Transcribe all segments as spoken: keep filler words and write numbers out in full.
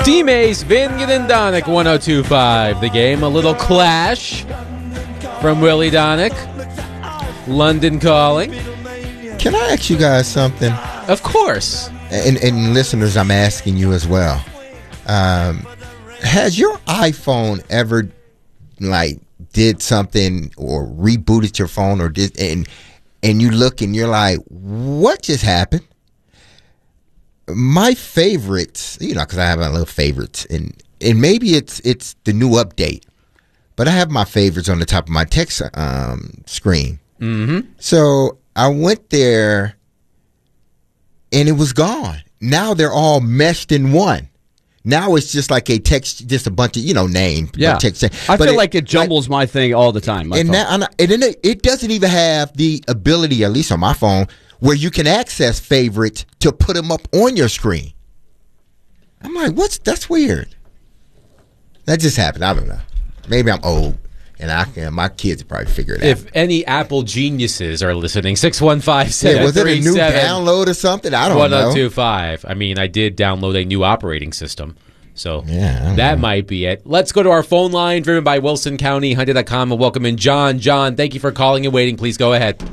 D-Mace, Vingan and Donick, one oh two point five. The Game, a little clash from Willie Donick. London Calling. Can I ask you guys something? Of course. And, and listeners, I'm asking you as well. Um, has your iPhone ever, like, did something or rebooted your phone or did and and you look and you're like, what just happened? My favorites, you know, because I have my little favorites, and and maybe it's it's the new update, but I have my favorites on the top of my text um, screen. Mm-hmm. So I went there, and it was gone. Now they're all meshed in one. Now it's just like a text, just a bunch of, you know, name. Yeah. Text, I but feel it, like it jumbles like, my thing all the time. My and, phone. now, and then it, it doesn't even have the ability, at least on my phone, where you can access favorites to put them up on your screen. I'm like, what's that's weird. That just happened. I don't know. Maybe I'm old. And I can, my kids will probably figure it if out. If any Apple geniuses are listening, six one five, seven yeah, was it a three new seven, download or something? I don't know. one oh two point five. I mean, I did download a new operating system. So yeah, that know. might be it. Let's go to our phone line, driven by Wilson County, Hyundai dot com, and welcome in John. John, thank you for calling and waiting. Please go ahead.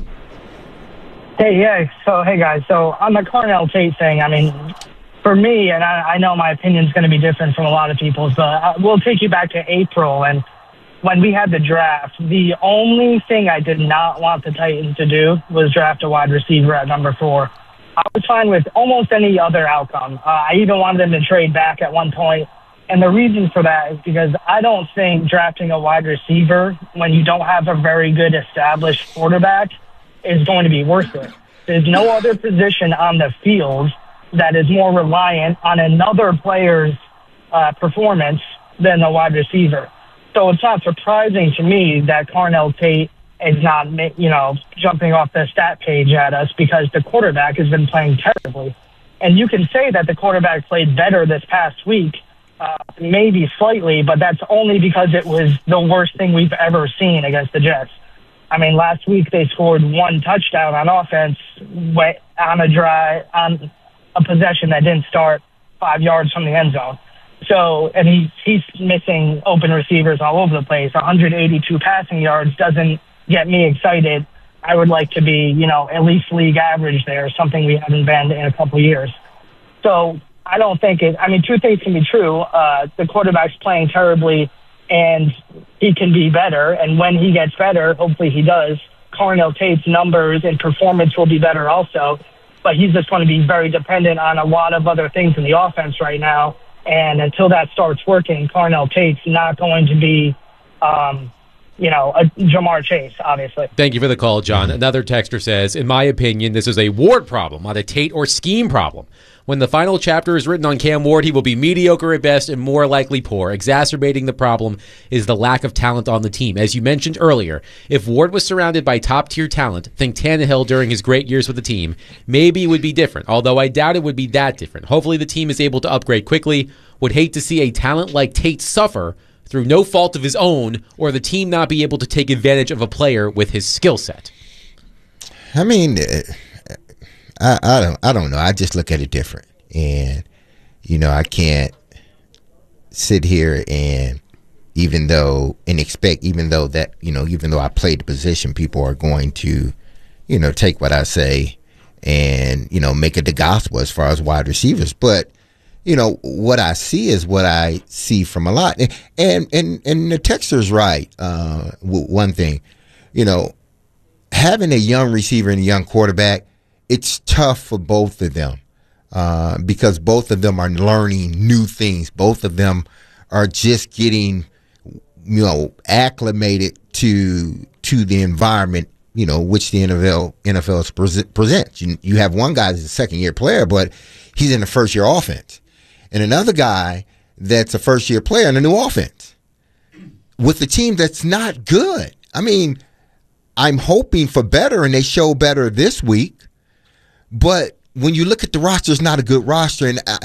Hey, yeah. So, hey, guys. So on the Carnell Tate thing, I mean, for me, and I, I know my opinion is going to be different from a lot of people's, but I, we'll take you back to April. And when we had the draft, the only thing I did not want the Titans to do was draft a wide receiver at number four. I was fine with almost any other outcome. Uh, I even wanted them to trade back at one point. And the reason for that is because I don't think drafting a wide receiver when you don't have a very good established quarterback is going to be worth it. There's no other position on the field that is more reliant on another player's uh, performance than the wide receiver. So it's not surprising to me that Carnell Tate is not, you know, jumping off the stat page at us because the quarterback has been playing terribly. And you can say that the quarterback played better this past week, uh, maybe slightly, but that's only because it was the worst thing we've ever seen against the Jets. I mean, last week they scored one touchdown on offense on a drive, on a possession that didn't start five yards from the end zone. So, and he's, he's missing open receivers all over the place. one hundred eighty-two passing yards doesn't get me excited. I would like to be, you know, at least league average there, something we haven't been in a couple of years. So I don't think it, I mean, two things can be true. Uh, the quarterback's playing terribly and he can be better. And when he gets better, hopefully he does, Carnell Tate's numbers and performance will be better also. But he's just going to be very dependent on a lot of other things in the offense right now. And until that starts working, Carnell Tate's not going to be, um, you know, a Jamar Chase, obviously. Thank you for the call, John. Another texter says, in my opinion, this is a Ward problem, not a Tate or scheme problem. When the final chapter is written on Cam Ward, he will be mediocre at best and more likely poor. Exacerbating the problem is the lack of talent on the team. As you mentioned earlier, if Ward was surrounded by top-tier talent, think Tannehill during his great years with the team, maybe it would be different, although I doubt it would be that different. Hopefully the team is able to upgrade quickly. Would hate to see a talent like Tate suffer through no fault of his own, or the team not be able to take advantage of a player with his skill set. I mean, I, I don't, I don't know. I just look at it different, and you know, I can't sit here and even though and expect, even though that you know, even though I played the position, people are going to, you know, take what I say and you know, make it the gospel as far as wide receivers, but. You know, what I see is what I see from a lot. And and, and the texter's right. Uh, one thing, you know, having a young receiver and a young quarterback, it's tough for both of them uh, because both of them are learning new things. Both of them are just getting, you know, acclimated to to the environment, you know, which the N F L N F L presents. You, you have one guy that's a second-year player, but he's in the first-year offense. And another guy that's a first-year player in a new offense with a team that's not good. I mean, I'm hoping for better, and they show better this week. But when you look at the roster, it's not a good roster. And, uh,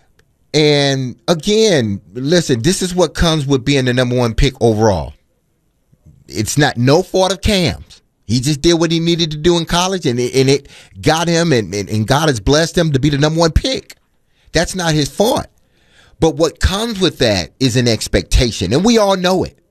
and again, listen, this is what comes with being the number one pick overall. It's not no fault of Cam's. He just did what he needed to do in college, and it, and it got him, and, and, and God has blessed him to be the number one pick. That's not his fault. But what comes with that is an expectation, and we all know it.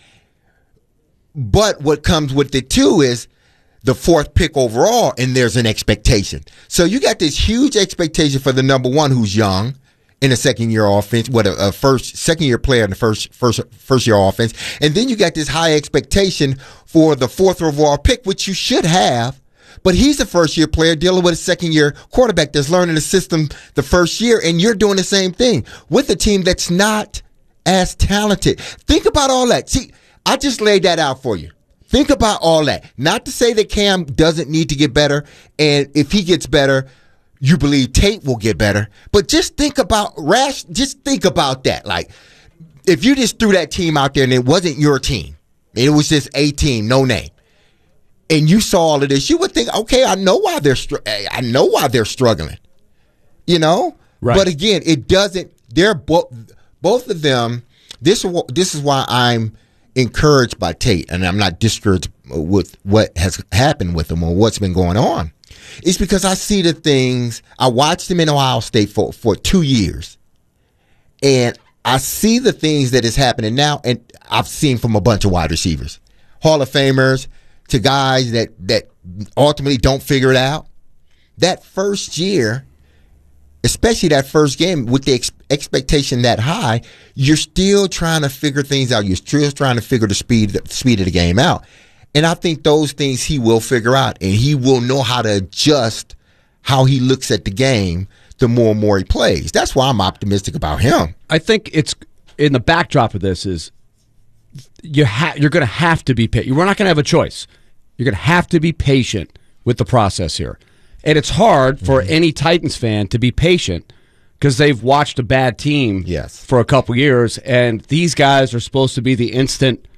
But what comes with it too is the fourth pick overall, and there's an expectation. So you got this huge expectation for the number one who's young in a second year offense, what a, a first second year player in the first first first year offense, and then you got this high expectation for the fourth overall pick, which you should have. But he's a first year player dealing with a second year quarterback that's learning the system the first year, and you're doing the same thing with a team that's not as talented. Think about all that. See, I just laid that out for you. Think about all that. Not to say that Cam doesn't need to get better, and if he gets better, you believe Tate will get better. But just think about rash. Just think about that. Like, if you just threw that team out there and it wasn't your team, it was just a team, no name, and you saw all of this, you would think, okay, I know why they're str- I know why they're struggling. You know, right. But again, it doesn't. They're both both of them. This this is why I'm encouraged by Tate, and I'm not discouraged with what has happened with him or what's been going on. It's because I see the things. I watched him in Ohio State for, for two years, and I see the things that is happening now, and I've seen from a bunch of wide receivers, Hall of Famers, to guys that, that ultimately don't figure it out. That first year, especially that first game with the ex- expectation that high, you're still trying to figure things out. You're still trying to figure the speed, the speed of the game out. And I think those things he will figure out, and he will know how to adjust how he looks at the game the more and more he plays. That's why I'm optimistic about him. I think it's in the backdrop of this is you ha- you're going to have to be patient. We're not going to have a choice. You're going to have to be patient with the process here. And it's hard for mm-hmm. any Titans fan to be patient because they've watched a bad team yes. for a couple years, and these guys are supposed to be the instant,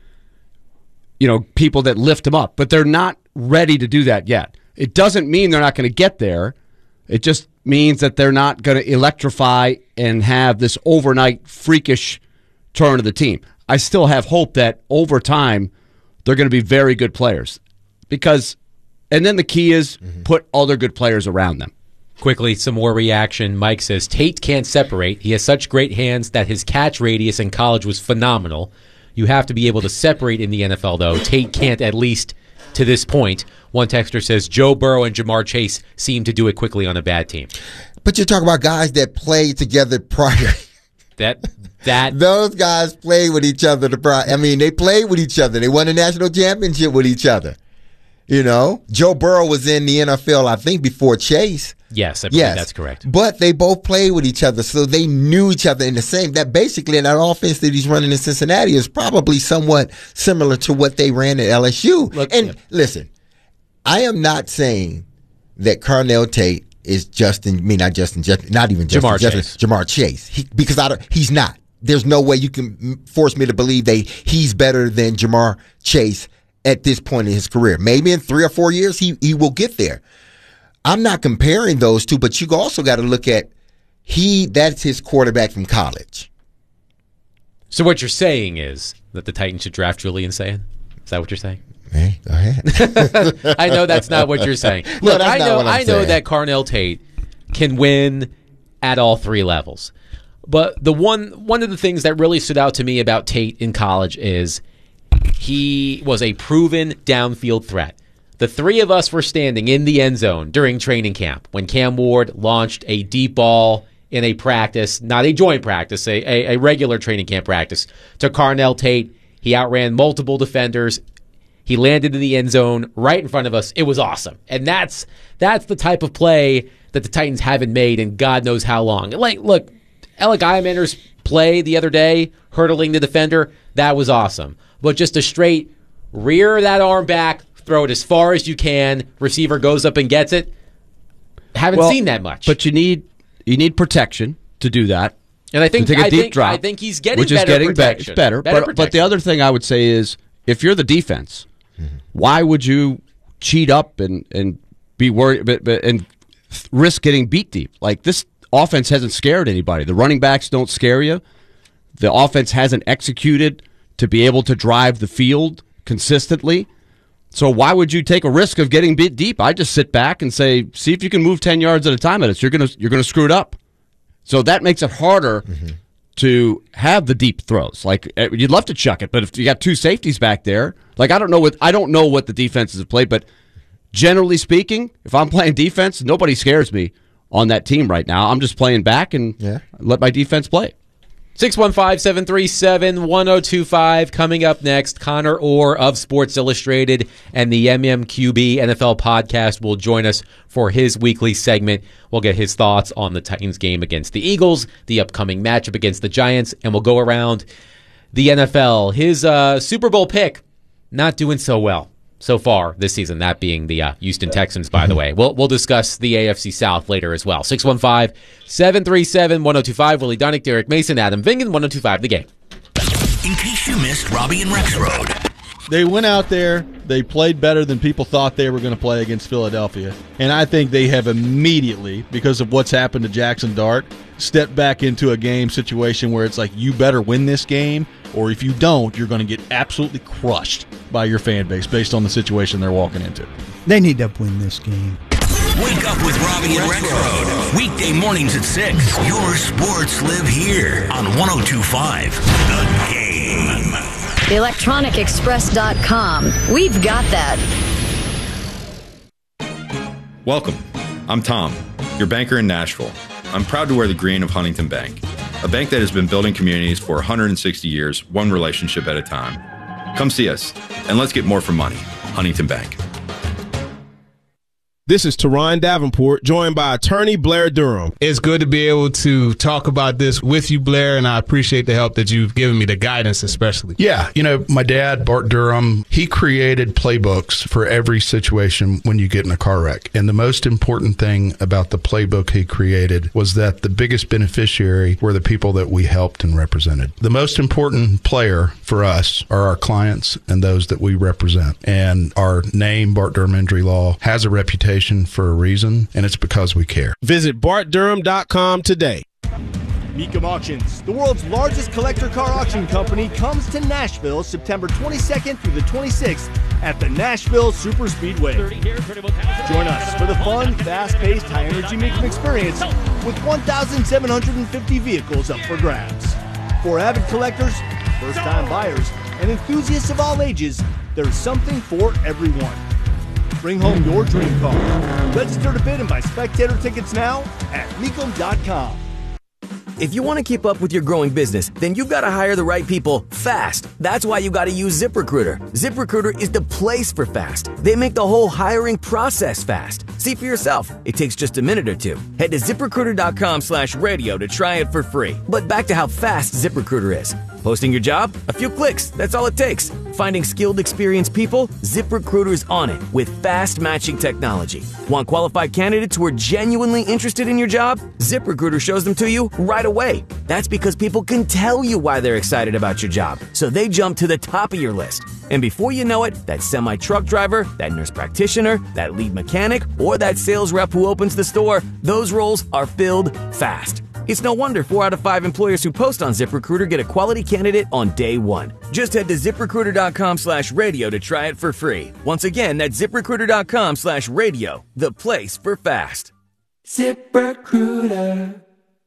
you know, people that lift them up. But they're not ready to do that yet. It doesn't mean they're not going to get there. It just means that they're not going to electrify and have this overnight freakish turn of the team. I still have hope that over time they're going to be very good players. Because, and then the key is mm-hmm. put other good players around them. Quickly, some more reaction. Mike says, Tate can't separate. He has such great hands that his catch radius in college was phenomenal. You have to be able to separate in the N F L, though. Tate can't, at least to this point. One texter says, Joe Burrow and Jamar Chase seem to do it quickly on a bad team. But you're talking about guys that played together prior. That that Those guys played with each other. The prior, I mean, they played with each other. They won a national championship with each other. You know, Joe Burrow was in the N F L, I think, before Chase. Yes, I believe yes. that's correct. But they both played with each other, so they knew each other in the same. That basically, that offense that he's running in Cincinnati is probably somewhat similar to what they ran at L S U. Look, and yeah. listen, I am not saying that Carnell Tate is Justin, I mean, not Justin, Justin not even Justin, Jamar Justin, Chase. Jamar Chase. He, because I don't, he's not. There's no way you can force me to believe that he's better than Jamar Chase at this point in his career. Maybe in three or four years he, he will get there. I'm not comparing those two, but you also got to look at he that's his quarterback from college. So what you're saying is that the Titans should draft Julian Sayin? Is that what you're saying? Hey, go ahead. I know that's not what you're saying. No, Look, that's I not know what I'm I know saying. that Carnell Tate can win at all three levels. But the one one of the things that really stood out to me about Tate in college is he was a proven downfield threat. The three of us were standing in the end zone during training camp when Cam Ward launched a deep ball in a practice, not a joint practice, a, a, a regular training camp practice, to Carnell Tate. He outran multiple defenders. He landed in the end zone right in front of us. It was awesome. And that's that's the type of play that the Titans haven't made in God knows how long. Like, look, Alec Eyemander's play the other day, hurdling the defender, that was awesome. But just a straight rear that arm back, throw it as far as you can, receiver goes up and gets it. Haven't well, seen that much. But you need you need protection to do that. And I think to take a I deep think, drop, I think he's getting which better is getting protection. Be- better. better but, protection. but the other thing I would say is, if you're the defense, mm-hmm. why would you cheat up and, and be worried but, but, and risk getting beat deep? Like, this offense hasn't scared anybody. The running backs don't scare you. The offense hasn't executed to be able to drive the field consistently. So why would you take a risk of getting beat deep? I just sit back and say, see if you can move ten yards at a time at us. You're gonna you're gonna screw it up. So that makes it harder mm-hmm. to have the deep throws. Like, you'd love to chuck it, but if you got two safeties back there, like I don't know what I don't know what the defenses have played, but generally speaking, if I'm playing defense, nobody scares me on that team right now. I'm just playing back and yeah. let my defense play. six one five, seven three seven, one oh two five. Coming up next, Connor Orr of Sports Illustrated and the M M Q B N F L podcast will join us for his weekly segment. We'll get his thoughts on the Titans game against the Eagles, the upcoming matchup against the Giants, and we'll go around the N F L. His uh, Super Bowl pick, not doing so well so far this season, that being the uh, Houston Texans, by the way. We'll we'll discuss the A F C South later as well. six one five, seven three seven, one oh two five. Willie Dunnick, Derek Mason, Adam Vingan, one oh two five The Game. In case you missed Robbie and Rex Road. They went out there, they played better than people thought they were going to play against Philadelphia. And I think they have immediately, because of what's happened to Jackson Dart, stepped back into a game situation where it's like, you better win this game, or if you don't, you're going to get absolutely crushed by your fan base based on the situation they're walking into. They need to win this game. Wake up with Robbie and Rex Road. Weekday mornings at six. Your sports live here on one oh two five The Game. electronic express dot com. We've got that. Welcome. I'm Tom, your banker in Nashville. I'm proud to wear the green of Huntington Bank, a bank that has been building communities for one hundred sixty years, one relationship at a time. Come see us, and let's get more for money. Huntington Bank. This is Teron Davenport, joined by attorney Blair Durham. It's good to be able to talk about this with you, Blair, and I appreciate the help that you've given me, the guidance especially. Yeah, you know, my dad, Bart Durham, he created playbooks for every situation when you get in a car wreck. And the most important thing about the playbook he created was that the biggest beneficiary were the people that we helped and represented. The most important player for us are our clients and those that we represent. And our name, Bart Durham Injury Law, has a reputation for a reason, and it's because we care. Visit bart durham dot com today. Mecum Auctions, the world's largest collector car auction company, comes to Nashville September twenty-second through the twenty-sixth at the Nashville Super Speedway. Join us for the fun, fast-paced, high-energy Mecum experience with one thousand seven hundred fifty vehicles up for grabs. For avid collectors, first-time buyers, and enthusiasts of all ages, there's something for everyone. Bring home your dream car. Register to bid and buy spectator tickets now at mecum dot com. If you want to keep up with your growing business, then you've got to hire the right people fast. That's why you got to use ZipRecruiter. ZipRecruiter is the place for fast. They make the whole hiring process fast. See for yourself. It takes just a minute or two. Head to ZipRecruiter dot com slash radio to try it for free. But back to how fast ZipRecruiter is. Posting your job? A few clicks. That's all it takes. Finding skilled, experienced people? ZipRecruiter's on it with fast matching technology. Want qualified candidates who are genuinely interested in your job? ZipRecruiter shows them to you right away. That's because people can tell you why they're excited about your job, so they jump to the top of your list. And before you know it, that semi-truck driver, that nurse practitioner, that lead mechanic, or that sales rep who opens the store, those roles are filled fast. It's no wonder four out of five employers who post on ZipRecruiter get a quality candidate on day one. Just head to ZipRecruiter dot com slash radio to try it for free. Once again, that's ZipRecruiter dot com slash radio, the place for fast. ZipRecruiter.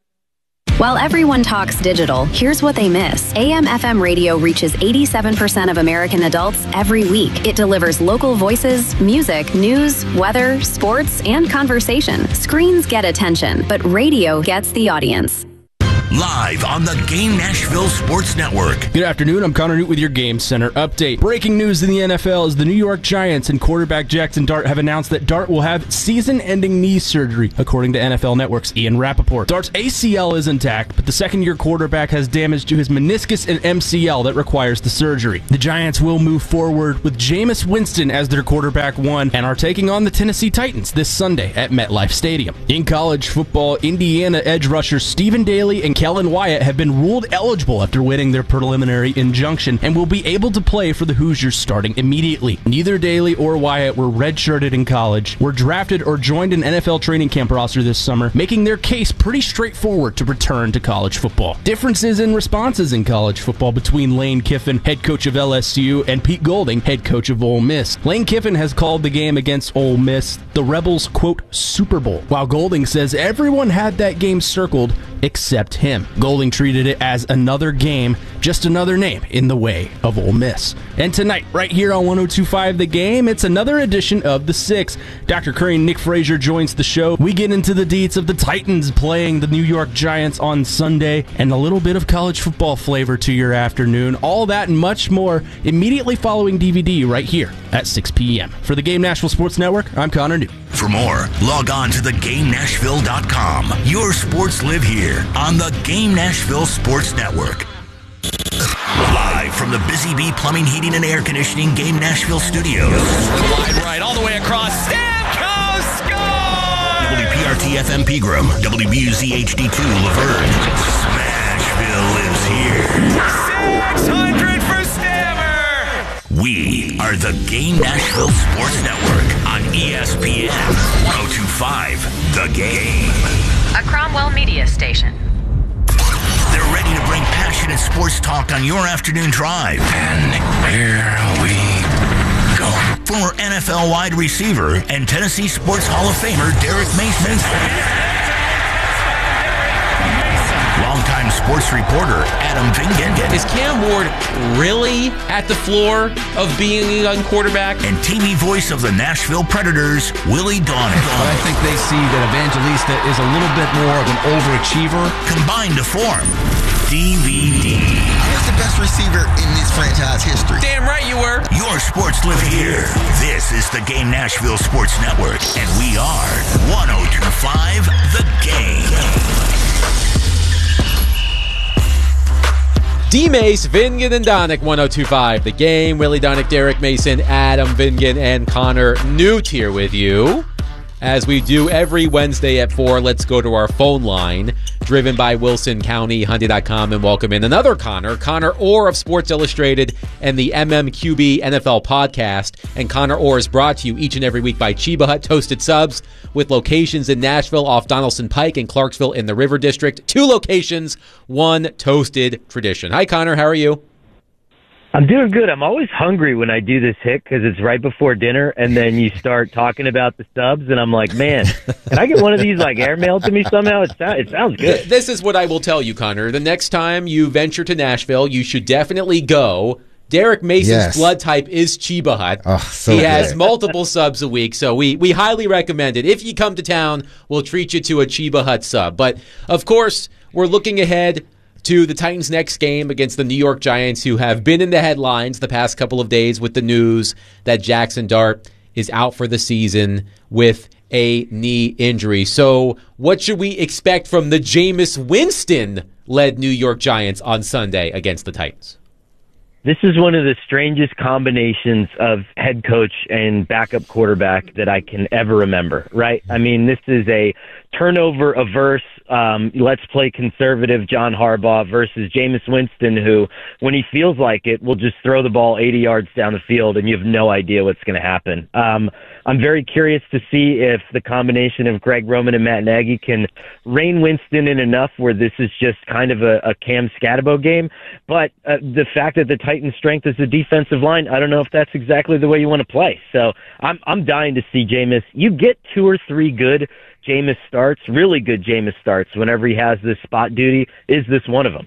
While everyone talks digital, here's what they miss. A M F M radio reaches eighty-seven percent of American adults every week. It delivers local voices, music, news, weather, sports, and conversation. Screens get attention, but radio gets the audience. Live on the Game Nashville Sports Network. Good afternoon, I'm Connor Newt with your Game Center update. Breaking news in the N F L is the New York Giants and quarterback Jackson Dart have announced that Dart will have season-ending knee surgery, according to N F L Network's Ian Rappaport. Dart's A C L is intact, but the second-year quarterback has damage to his meniscus and M C L that requires the surgery. The Giants will move forward with Jameis Winston as their quarterback one and are taking on the Tennessee Titans this Sunday at MetLife Stadium. In college football, Indiana edge rushers Stephen Daly and Kellen Wyatt have been ruled eligible after winning their preliminary injunction and will be able to play for the Hoosiers starting immediately. Neither Daly or Wyatt were redshirted in college, were drafted or joined an N F L training camp roster this summer, making their case pretty straightforward to return to college football. Differences in responses in college football between Lane Kiffin, head coach of L S U, and Pete Golding, head coach of Ole Miss. Lane Kiffin has called the game against Ole Miss the Rebels' quote Super Bowl, while Golding says everyone had that game circled except him. Golding treated it as another game, just another name in the way of Ole Miss. And tonight, right here on one oh two point five The Game, it's another edition of The Six. Doctor Curry and Nick Frazier joins the show. We get into the deets of the Titans playing the New York Giants on Sunday, and a little bit of college football flavor to your afternoon. All that and much more immediately following D V D right here at six p.m. For the Game Nashville Sports Network, I'm Connor New. For more, log on to the game nashville dot com. Your sports live here on the Game Nashville Sports Network. Live from the Busy Bee Plumbing, Heating, and Air Conditioning Game Nashville Studios. Wide right, all the way across. Stamkos scores! W P R T F M Pegram, W B U Z H D two Laverne. Smashville lives here. six hundred for Stammer! We are the Game Nashville Sports Network on E S P N one oh two point five The Game. A Cromwell media station. They're ready to bring passionate sports talk on your afternoon drive. And here we go. Former N F L wide receiver and Tennessee Sports Hall of Famer Derek Mason. Longtime sports reporter Adam Vingan. Is Cam Ward really at the floor of being a young quarterback? And T V voice of the Nashville Predators, Willie Donegan. But I think they see that Evangelista is a little bit more of an overachiever. Combined to form D V D. Who's the best receiver in this franchise history? Damn right you were. Your sports live here. This is the Game Nashville Sports Network, and we are one oh two point five The Game. D-Mace, Vingan, and Donick, one oh two point five The Game. Willie Donick, Derek Mason, Adam Vingan, and Connor Newt here with you. As we do every Wednesday at four, let's go to our phone line, driven by Wilson County, Hyundai dot com, and welcome in another Connor, Connor Orr of Sports Illustrated and the M M Q B N F L podcast. And Connor Orr is brought to you each and every week by Chiba Hut Toasted Subs, with locations in Nashville off Donaldson Pike and Clarksville in the River District. Two locations, one toasted tradition. Hi, Connor. How are you? I'm doing good. I'm always hungry when I do this hit because it's right before dinner, and then you start talking about the subs, and I'm like, man, can I get one of these like airmailed to me somehow? It, sound, it sounds good. This is what I will tell you, Connor. The next time you venture to Nashville, you should definitely go. Derek Mason's Yes. blood type is Chiba Hut. Oh, so he good. has multiple subs a week, so we, we highly recommend it. If you come to town, we'll treat you to a Chiba Hut sub. But, of course, we're looking ahead to the Titans' next game against the New York Giants, who have been in the headlines the past couple of days with the news that Jackson Dart is out for the season with a knee injury. So what should we expect from the Jameis Winston-led New York Giants on Sunday against the Titans? This is one of the strangest combinations of head coach and backup quarterback that I can ever remember, right? I mean, this is a turnover-averse, um, let's play conservative John Harbaugh versus Jameis Winston, who, when he feels like it, will just throw the ball eighty yards down the field, and you have no idea what's going to happen. Um, I'm very curious to see if the combination of Greg Roman and Matt Nagy can rein Winston in enough where this is just kind of a, a Cam Scatabo game. But uh, the fact that the Titans' strength is the defensive line, I don't know if that's exactly the way you want to play. So I'm I'm dying to see Jameis. You get two or three good Jameis starts, really good Jameis starts whenever he has this spot duty. Is this one of them?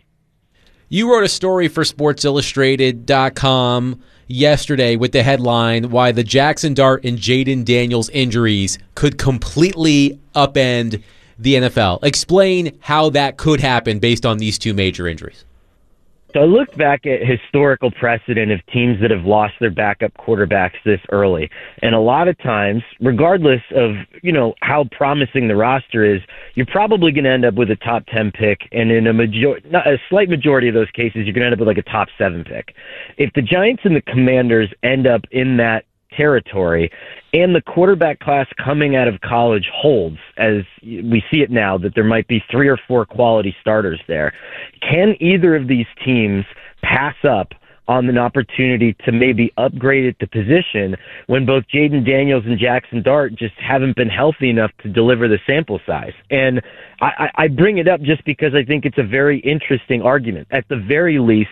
You wrote a story for Sports Illustrated dot com yesterday with the headline, Why the Jackson Dart and Jaden Daniels injuries could completely upend the N F L. Explain how that could happen based on these two major injuries. So I looked back at historical precedent of teams that have lost their backup quarterbacks this early. And a lot of times, regardless of, you know, how promising the roster is, you're probably going to end up with a top ten pick. And in a major, not a slight majority of those cases, you're going to end up with like a top seven pick. If the Giants and the Commanders end up in that territory and the quarterback class coming out of college holds, as we see it now, that there might be three or four quality starters there, can either of these teams pass up on an opportunity to maybe upgrade at the position when both Jaden Daniels and Jackson Dart just haven't been healthy enough to deliver the sample size? And I, I bring it up just because I think it's a very interesting argument. At the very least,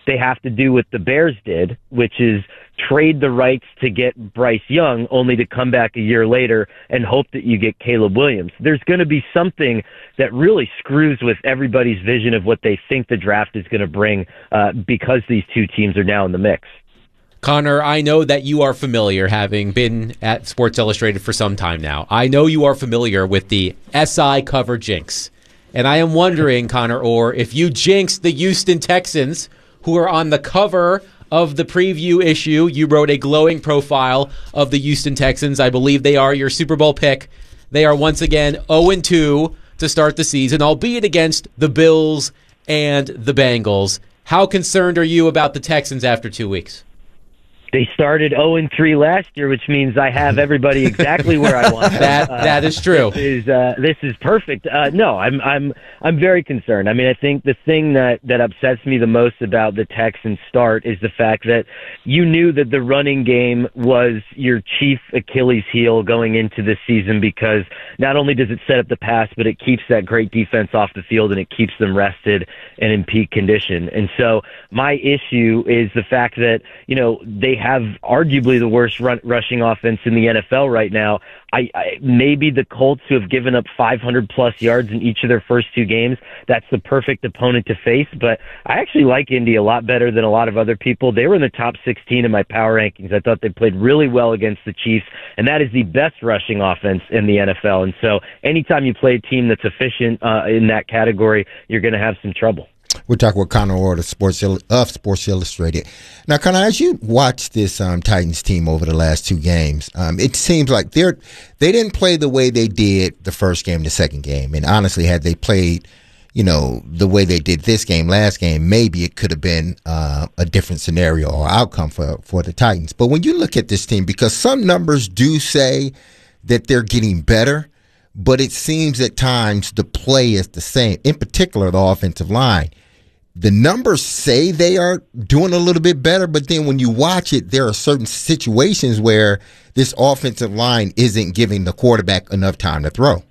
they have to do what the Bears did, which is trade the rights to get Bryce Young only to come back a year later and hope that you get Caleb Williams. There's going to be something that really screws with everybody's vision of what they think the draft is going to bring uh, because these two teams are now in the mix. Connor, I know that you are familiar, having been at Sports Illustrated for some time now. I know you are familiar with the S I cover jinx. And I am wondering, Connor Orr, if you jinxed the Houston Texans, who are on the cover of the preview issue. You wrote a glowing profile of the Houston Texans. I believe they are your Super Bowl pick. They are once again oh and two to start the season, albeit against the Bills and the Bengals. How concerned are you about the Texans after two weeks? They started oh and three last year, which means I have everybody exactly where I want them. that uh, that is true. This is uh, this is perfect. Uh, no, I'm I'm I'm very concerned. I mean, I think the thing that that upsets me the most about the Texans start is the fact that you knew that the running game was your chief Achilles heel going into this season, because not only does it set up the pass, but it keeps that great defense off the field and it keeps them rested and in peak condition. And so my issue is the fact that, you know, they have arguably the worst run, rushing offense in the N F L right now. I, I maybe the Colts, who have given up five hundred plus yards in each of their first two games, that's the perfect opponent to face. But I actually like Indy a lot better than a lot of other people. They were in the top sixteen in my power rankings. I thought they played really well against the Chiefs, and that is the best rushing offense in the N F L. And so anytime you play a team that's efficient uh, in that category, you're going to have some trouble. We're talking with Connor Orr of Sports, of Sports Illustrated. Now, Connor, as you watch this um, Titans team over the last two games, um, it seems like they're they didn't play the way they did the first game, the second game. And honestly, had they played, you know, the way they did this game, last game, maybe it could have been uh, a different scenario or outcome for, for the Titans. But when you look at this team, because some numbers do say that they're getting better, but it seems at times the play is the same, in particular the offensive line. The numbers say they are doing a little bit better, but then when you watch it, there are certain situations where this offensive line isn't giving the quarterback enough time to throw.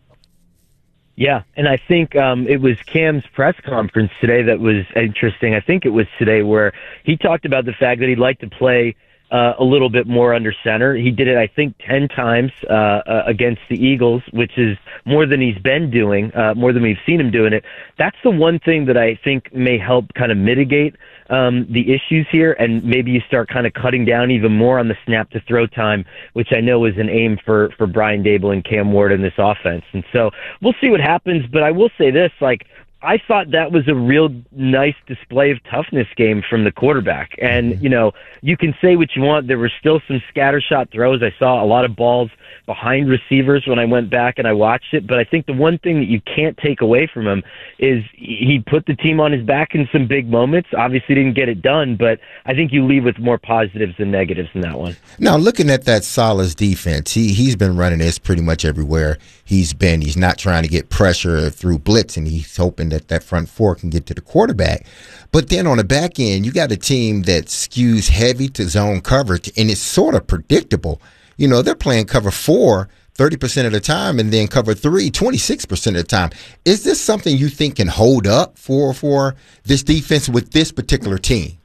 Yeah, and I think um, it was Cam's press conference today that was interesting. I think it was today where he talked about the fact that he'd like to play Uh, a little bit more under center. He did it, I think, ten times uh, uh, against the Eagles, which is more than he's been doing, uh, more than we've seen him doing it. That's the one thing that I think may help kind of mitigate um, the issues here, and maybe you start kind of cutting down even more on the snap-to-throw time, which I know is an aim for, for Brian Daboll and Cam Ward in this offense. And so we'll see what happens, but I will say this, like, I thought that was a real nice display of toughness game from the quarterback. And, you know, you can say what you want. There were still some scattershot throws. I saw a lot of balls behind receivers when I went back and I watched it. But I think the one thing that you can't take away from him is he put the team on his back in some big moments. Obviously didn't get it done, but I think you leave with more positives than negatives in that one. Now, looking at that Salas defense, he, he's been running this pretty much everywhere he's been. He's not trying to get pressure through blitz, and he's hoping that that front four can get to the quarterback. But then on the back end, you got a team that skews heavy to zone coverage, and it's sort of predictable. You know, they're playing cover four thirty percent of the time, and then cover three twenty-six percent of the time. Is this something you think can hold up for, for this defense with this particular team?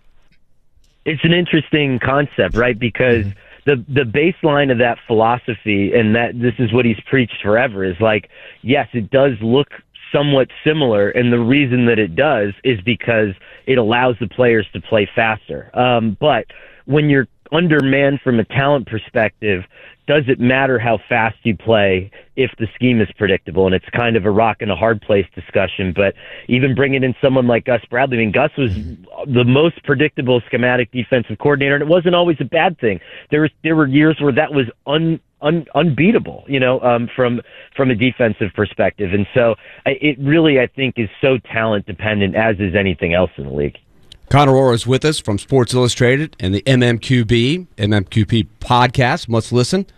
It's an interesting concept, right? Because the the baseline of that philosophy, and that this is what he's preached forever, is like, yes, it does look somewhat similar, and the reason that it does is because it allows the players to play faster. Um, but when you're undermanned from a talent perspective, does it matter how fast you play if the scheme is predictable? And it's kind of a rock and a hard place discussion. But even bringing in someone like Gus Bradley, I mean, Gus was the most predictable schematic defensive coordinator, and it wasn't always a bad thing. There was there were years where that was un, un unbeatable, you know, um, from from a defensive perspective. And so it really, I think, is so talent dependent, as is anything else in the league. Connor Orr is with us from Sports Illustrated and the M M Q B, M M Q B podcast. Must listen.